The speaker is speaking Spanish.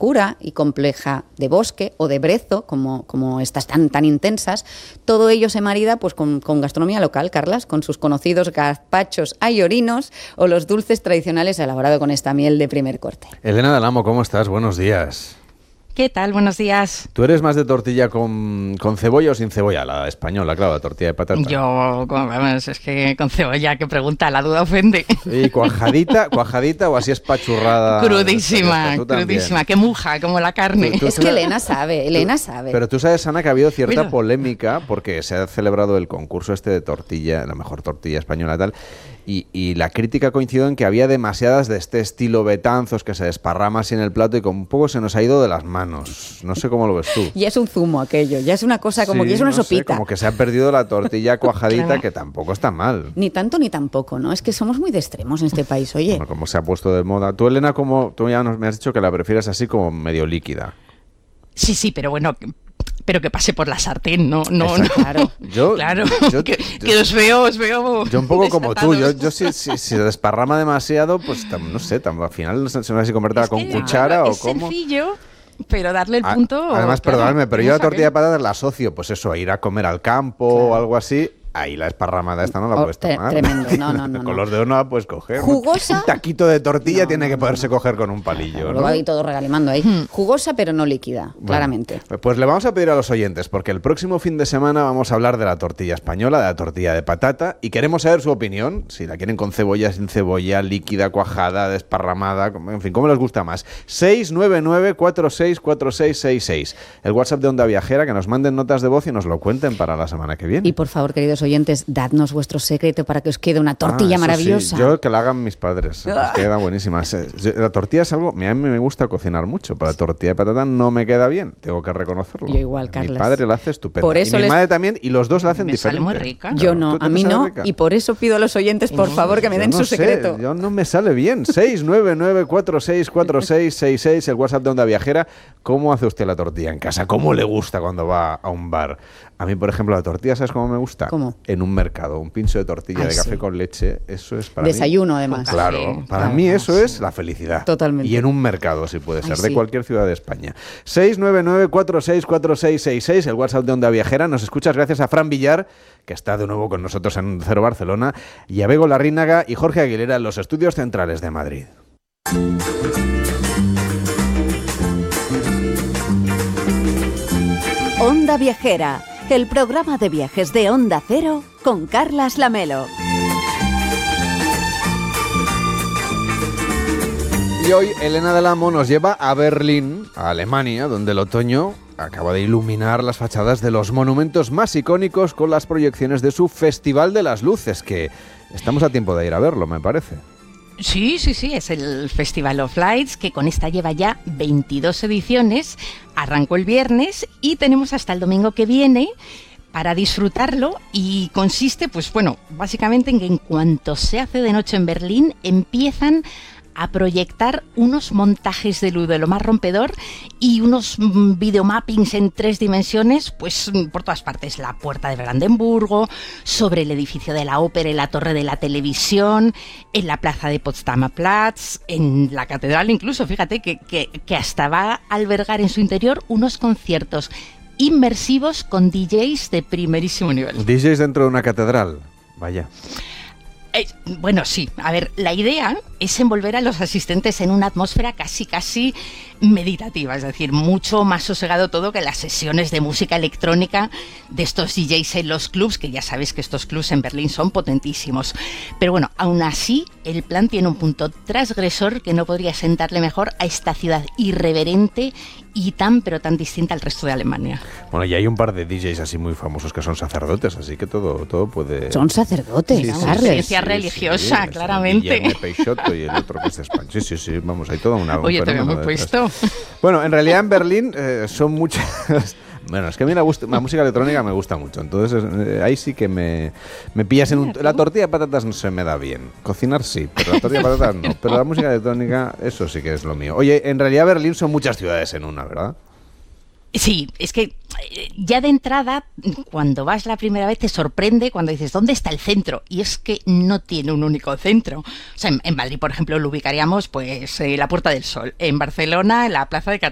oscura y compleja de bosque o de brezo, como estas tan intensas. Todo ello se marida pues con gastronomía local, Carlas, con sus conocidos gazpachos ayorinos o los dulces tradicionales elaborados con esta miel de primer corte. Elena del Amo, ¿cómo estás? Buenos días. ¿Qué tal? Buenos días. ¿Tú eres más de tortilla con cebolla o sin cebolla? La española, claro, la tortilla de patata. Yo, vamos, es que con cebolla, qué pregunta, la duda ofende. ¿Y cuajadita o así espachurrada? Crudísima, que muja, como la carne. Es que Elena sabe. Pero tú sabes, Ana, que ha habido cierta polémica porque se ha celebrado el concurso este de tortilla, la mejor tortilla española y tal, y la crítica coincidió en que había demasiadas de este estilo Betanzos que se desparrama así en el plato y con un poco se nos ha ido de las manos. No sé cómo lo ves tú. Ya es un zumo aquello, ya es una cosa como que es una sopita. Como que se ha perdido la tortilla cuajadita, claro. Que tampoco está mal. Ni tanto ni tampoco, ¿no? Es que somos muy de extremos en este país, oye. Bueno, como se ha puesto de moda. Tú, Elena, tú ya me has dicho que la prefieres así como medio líquida. Sí, pero bueno, pero que pase por la sartén, no. Claro. Yo os veo. Yo un poco como tú, yo si se desparrama demasiado, pues no sé, al final se me va a convertir con cuchara o cómo. Es sencillo. Pero darle el punto... Además, perdonadme, pero yo la tortilla de patatas la asocio, pues eso, a ir a comer al campo o algo así. Ahí la esparramada esta no la puedes tomar. Tremendo, no. Con los dedos no la puedes coger. Jugosa. Un taquito de tortilla tiene que poderse coger con un palillo. Luego ahí todo regalimando ahí. Jugosa pero no líquida, claramente. Pues le vamos a pedir a los oyentes, porque el próximo fin de semana vamos a hablar de la tortilla española, de la tortilla de patata, y queremos saber su opinión, si la quieren con cebolla, sin cebolla, líquida, cuajada, desparramada, en fin, ¿cómo les gusta más? 699-464666. El WhatsApp de Onda Viajera, que nos manden notas de voz y nos lo cuenten para la semana que viene. Y por favor, queridos oyentes, dadnos vuestro secreto para que os quede una tortilla maravillosa. Sí. Yo que la hagan mis padres, queda buenísima. La tortilla es algo, a mí me gusta cocinar mucho, pero la tortilla de patata no me queda bien, tengo que reconocerlo. Yo igual, Carlas. Mi padre la hace estupenda. Por eso y mi madre también, y los dos la hacen diferente. Me sale muy rica. Yo no, a mí no, y por eso pido a los oyentes, por favor, que me den su secreto. Yo no me sale bien. 699-464666, el WhatsApp de Onda Viajera. ¿Cómo hace usted la tortilla en casa? ¿Cómo le gusta cuando va a un bar? A mí, por ejemplo, la tortilla, ¿sabes cómo me gusta? ¿Cómo? En un mercado, un pincho de tortilla de café con leche, eso es para Desayuno, mí. además. Claro, para mí eso es la felicidad. Totalmente. Y en un mercado, si puede ser, de cualquier ciudad de España. 699-464666, el WhatsApp de Onda Viajera. Nos escuchas gracias a Fran Villar, que está de nuevo con nosotros en Cero Barcelona, y a Bego Larrínaga y Jorge Aguilera en los estudios centrales de Madrid. Onda Viajera, el programa de viajes de Onda Cero con Carlas Lamelo. Y hoy Elena del Amo nos lleva a Berlín, a Alemania, donde el otoño acaba de iluminar las fachadas de los monumentos más icónicos con las proyecciones de su Festival de las Luces, que estamos a tiempo de ir a verlo, me parece. Sí, es el Festival of Lights, que con esta lleva ya 22 ediciones, arrancó el viernes y tenemos hasta el domingo que viene para disfrutarlo, y consiste, básicamente en que en cuanto se hace de noche en Berlín, empiezan a proyectar unos montajes de luz de lo más rompedor y unos videomappings en 3 dimensiones, pues por todas partes. La puerta de Brandenburgo, sobre el edificio de la ópera y la torre de la televisión, en la plaza de Potsdamer Platz, en la catedral incluso, fíjate que hasta va a albergar en su interior unos conciertos inmersivos con DJs de primerísimo nivel. DJs dentro de una catedral, vaya. Sí. A ver, la idea es envolver a los asistentes en una atmósfera casi meditativa, es decir, mucho más sosegado todo que las sesiones de música electrónica de estos DJs en los clubs, que ya sabéis que estos clubs en Berlín son potentísimos. Pero bueno, aún así, el plan tiene un punto transgresor que no podría sentarle mejor a esta ciudad irreverente y tan distinta al resto de Alemania. Bueno, y hay un par de DJs así muy famosos que son sacerdotes, así que todo puede... Son sacerdotes, ciencia religiosa, claramente. Guillermo Peixoto y el otro que es de España. Sí, vamos, hay todo una... Oye, te veo muy puesto. Bueno, en realidad en Berlín son muchas... Bueno, es que a mí la música electrónica me gusta mucho, entonces ahí sí que me pillas en un... La tortilla de patatas no se me da bien, cocinar sí, pero la tortilla de patatas no, pero la música electrónica, eso sí que es lo mío. Oye, en realidad Berlín son muchas ciudades en una, ¿verdad? Sí, es que ya de entrada, cuando vas la primera vez, te sorprende cuando dices, ¿dónde está el centro? Y es que no tiene un único centro. O sea, en Madrid, por ejemplo, lo ubicaríamos, la Puerta del Sol. En Barcelona, la Plaza de Cataluña.